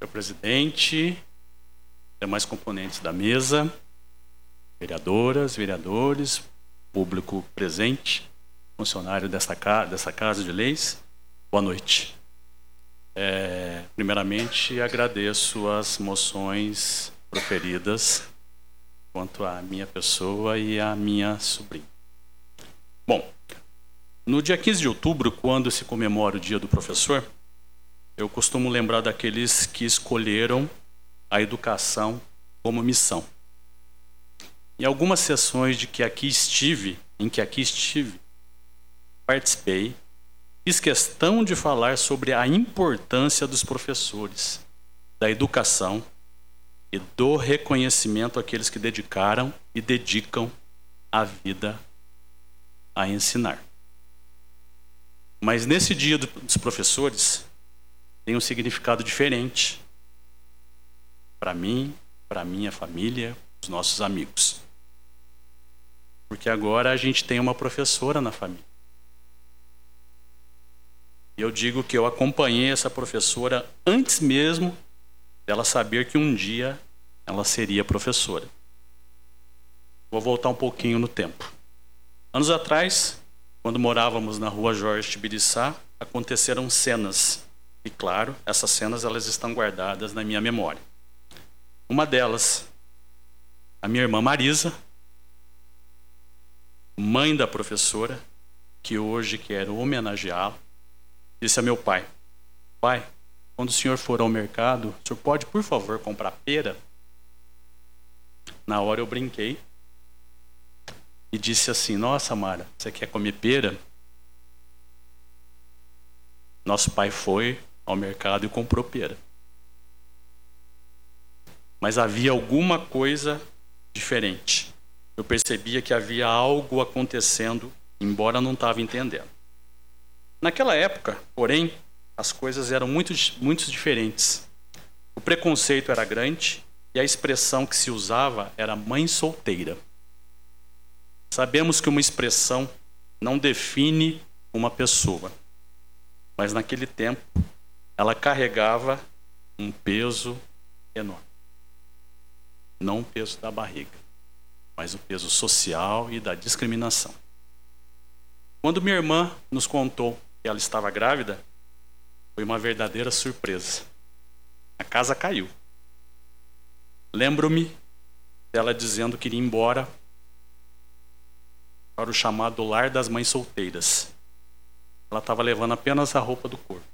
Senhor presidente, demais componentes da mesa, vereadoras, vereadores, público presente, funcionário dessa Casa de Leis, boa noite. Primeiramente, agradeço as moções proferidas quanto à minha pessoa e à minha sobrinha. Bom, no dia 15 de outubro, quando se comemora o Dia do Professor, eu costumo lembrar daqueles que escolheram a educação como missão. Em algumas sessões em que aqui estive, participei, fiz questão de falar sobre a importância dos professores, da educação e do reconhecimento àqueles que dedicaram e dedicam a vida a ensinar. Mas nesse Dia dos Professores tem um significado diferente para mim, para minha família, os nossos amigos. Porque agora a gente tem uma professora na família. E eu digo que eu acompanhei essa professora antes mesmo dela saber que um dia ela seria professora. Vou voltar um pouquinho no tempo. Anos atrás, quando morávamos na rua Jorge Tibiriçá, aconteceram cenas. E claro, essas cenas elas estão guardadas na minha memória. Uma delas, a minha irmã Marisa, mãe da professora, que hoje quero homenageá-la, disse a meu pai: pai, quando o senhor for ao mercado, o senhor pode, por favor, comprar pera? Na hora eu brinquei e disse assim: nossa, Mara, você quer comer pera? Nosso pai foi ao mercado e comprou pera. Mas havia alguma coisa diferente. Eu percebia que havia algo acontecendo, embora não estava entendendo. Naquela época, porém, as coisas eram muito diferentes. O preconceito era grande e a expressão que se usava era mãe solteira. Sabemos que uma expressão não define uma pessoa, mas naquele tempo ela carregava um peso enorme. Não o peso da barriga, mas o peso social e da discriminação. Quando minha irmã nos contou que ela estava grávida, foi uma verdadeira surpresa. A casa caiu. Lembro-me dela dizendo que iria embora para o chamado Lar das Mães Solteiras. Ela estava levando apenas a roupa do corpo.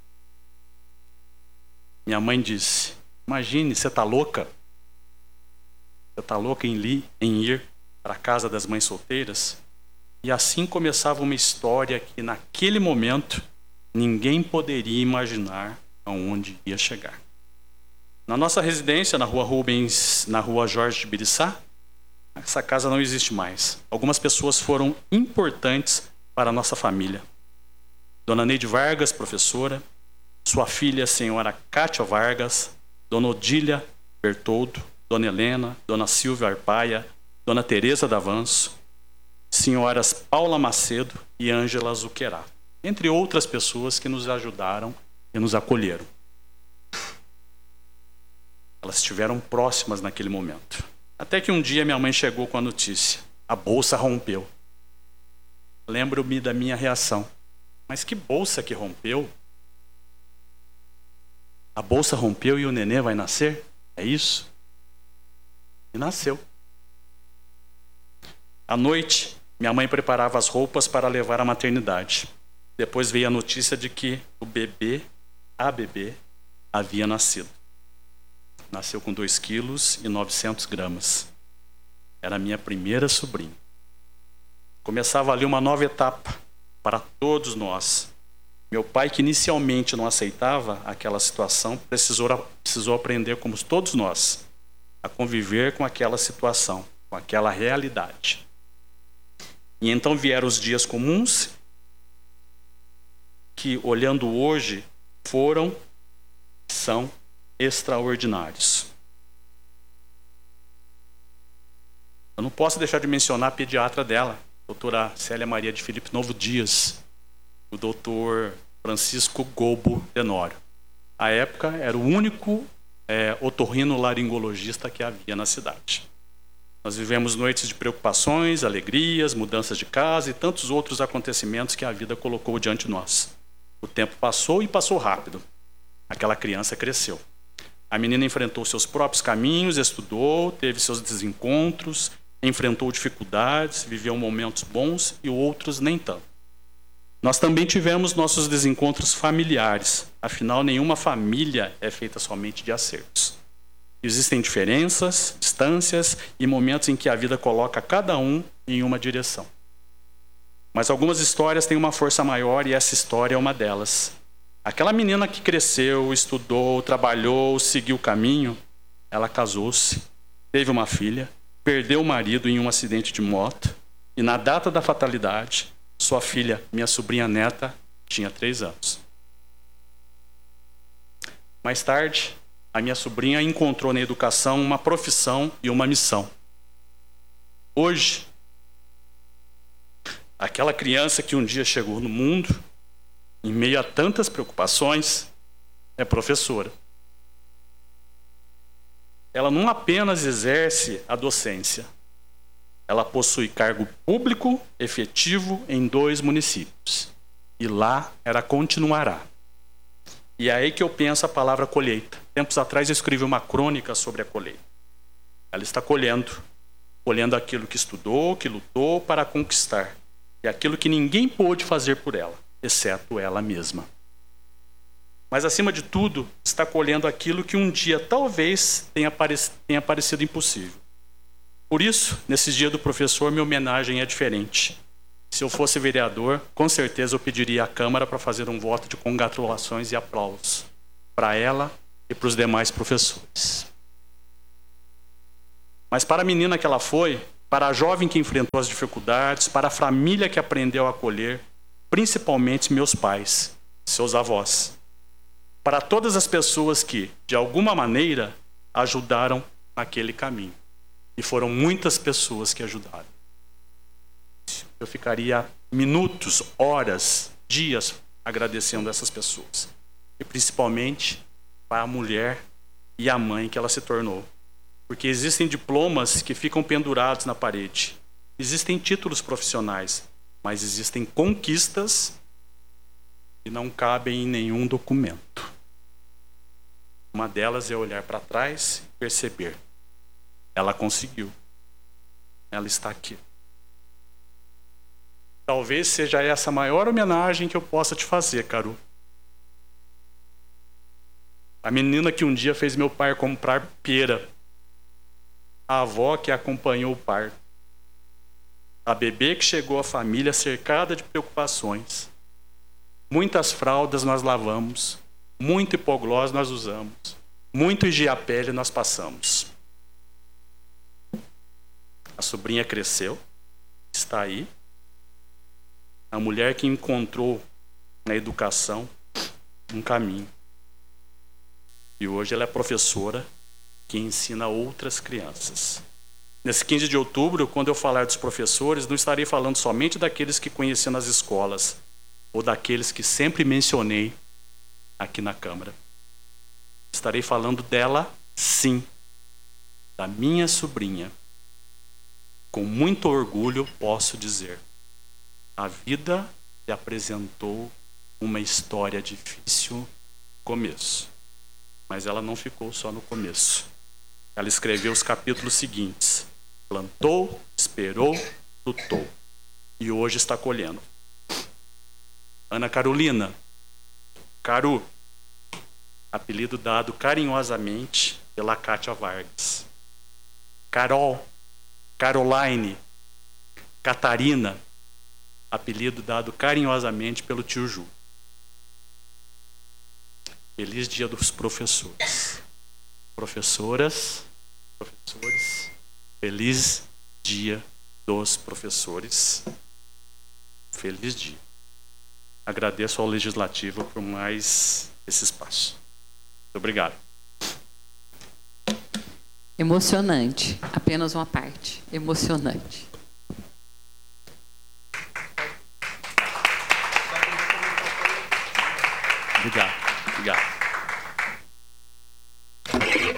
Minha mãe disse: imagine, você está louca? Você está louca em ir para a casa das mães solteiras? E assim começava uma história que naquele momento ninguém poderia imaginar aonde ia chegar. Na nossa residência, na rua Rubens, na rua Jorge Tibiriçá, essa casa não existe mais. Algumas pessoas foram importantes para a nossa família. Dona Neide Vargas, professora, sua filha, a senhora Cátia Vargas, Dona Odília Bertoldo, Dona Helena, Dona Silvia Arpaia, Dona Teresa Davanço, senhoras Paula Macedo e Ângela Zuquerá, entre outras pessoas que nos ajudaram e nos acolheram. Elas estiveram próximas naquele momento. Até que um dia minha mãe chegou com a notícia: a bolsa rompeu. Lembro-me da minha reação: mas que bolsa que rompeu? A bolsa rompeu e o nenê vai nascer? É isso? E nasceu. À noite, minha mãe preparava as roupas para levar à maternidade. Depois veio a notícia de que a bebê, havia nascido. Nasceu com 2,9 kg. Era a minha primeira sobrinha. Começava ali uma nova etapa para todos nós. Meu pai, que inicialmente não aceitava aquela situação, precisou aprender, como todos nós, a conviver com aquela situação, com aquela realidade. E então vieram os dias comuns, que, olhando hoje, são extraordinários. Eu não posso deixar de mencionar a pediatra dela, doutora Célia Maria de Filipe Novo Dias, o doutor Francisco Golbo Tenório. À época, era o único otorrinolaringologista que havia na cidade. Nós vivemos noites de preocupações, alegrias, mudanças de casa e tantos outros acontecimentos que a vida colocou diante de nós. O tempo passou e passou rápido. Aquela criança cresceu. A menina enfrentou seus próprios caminhos, estudou, teve seus desencontros, enfrentou dificuldades, viveu momentos bons e outros nem tanto. Nós também tivemos nossos desencontros familiares. Afinal, nenhuma família é feita somente de acertos. Existem diferenças, distâncias e momentos em que a vida coloca cada um em uma direção. Mas algumas histórias têm uma força maior e essa história é uma delas. Aquela menina que cresceu, estudou, trabalhou, seguiu o caminho, ela casou-se, teve uma filha, perdeu o marido em um acidente de moto e na data da fatalidade, sua filha, minha sobrinha neta, tinha 3 anos. Mais tarde, a minha sobrinha encontrou na educação uma profissão e uma missão. Hoje, aquela criança que um dia chegou no mundo, em meio a tantas preocupações, é professora. Ela não apenas exerce a docência, ela possui cargo público efetivo em 2 municípios. E lá ela continuará. E é aí que eu penso a palavra colheita. Tempos atrás eu escrevi uma crônica sobre a colheita. Ela está colhendo aquilo que estudou, que lutou para conquistar. E aquilo que ninguém pôde fazer por ela, exceto ela mesma. Mas, acima de tudo, está colhendo aquilo que um dia talvez tenha parecido impossível. Por isso, nesse dia do professor, minha homenagem é diferente. Se eu fosse vereador, com certeza eu pediria à Câmara para fazer um voto de congratulações e aplausos para ela e para os demais professores. Mas para a menina que ela foi, para a jovem que enfrentou as dificuldades, para a família que aprendeu a acolher, principalmente meus pais, seus avós. Para todas as pessoas que, de alguma maneira, ajudaram naquele caminho. E foram muitas pessoas que ajudaram. Eu ficaria minutos, horas, dias agradecendo essas pessoas. E principalmente para a mulher e a mãe que ela se tornou. Porque existem diplomas que ficam pendurados na parede. Existem títulos profissionais, mas existem conquistas que não cabem em nenhum documento. Uma delas é olhar para trás e perceber. Ela conseguiu. Ela está aqui. Talvez seja essa a maior homenagem que eu possa te fazer, Caru. A menina que um dia fez meu pai comprar pera. A avó que acompanhou o parto. A bebê que chegou à família cercada de preocupações. Muitas fraldas nós lavamos. Muito hipoglós nós usamos. Muito higiapele nós passamos. A sobrinha cresceu. Está aí. A mulher que encontrou na educação um caminho. E hoje ela é professora que ensina outras crianças. Nesse 15 de outubro, quando eu falar dos professores, não estarei falando somente daqueles que conheci nas escolas, ou daqueles que sempre mencionei aqui na Câmara. Estarei falando dela, sim, da minha sobrinha. Com muito orgulho posso dizer, a vida lhe apresentou uma história difícil no começo. Mas ela não ficou só no começo. Ela escreveu os capítulos seguintes. Plantou, esperou, lutou. E hoje está colhendo. Ana Carolina. Caru. Apelido dado carinhosamente pela Kátia Vargas. Carol. Caroline. Catarina. Apelido dado carinhosamente pelo tio Ju. Feliz Dia dos Professores. Professoras, professores, feliz Dia dos Professores. Feliz dia. Agradeço ao Legislativo por mais esse espaço. Muito obrigado. Emocionante. Apenas uma parte. Emocionante. Obrigado. Obrigado.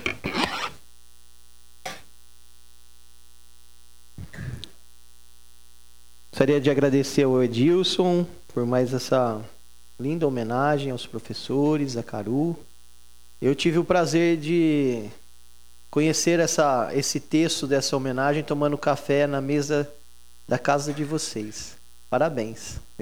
Gostaria de agradecer ao Edilson por mais essa linda homenagem aos professores, a Caru. Eu tive o prazer de conhecer esse texto dessa homenagem tomando café na mesa da casa de vocês. Parabéns.